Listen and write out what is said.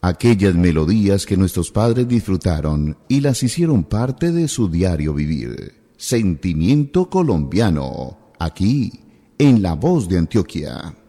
aquellas melodías que nuestros padres disfrutaron y las hicieron parte de su diario vivir. Sentimiento colombiano, aquí, en La Voz de Antioquia.